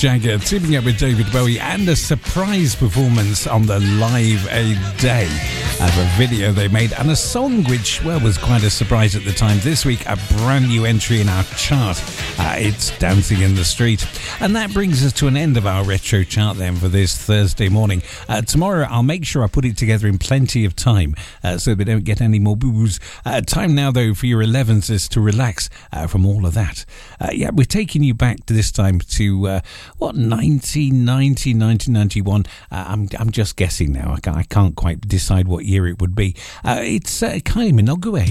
Jagger teaming up with David Bowie, and a surprise performance on the Live Aid Day of a video they made, and a song which, well, was quite a surprise at the time. This week, a brand new entry in our chart. It's Dancing in the Street. And that brings us to an end of our retro chart then for this Thursday morning. Tomorrow, I'll make sure I put it together in plenty of time so we don't get any more boo-boos. Time now, though, for your 11s to relax from all of that. We're taking you back to this time to, 1990, 1991. I'm just guessing now. I can't quite decide what year it would be. It's Kylie Minogue.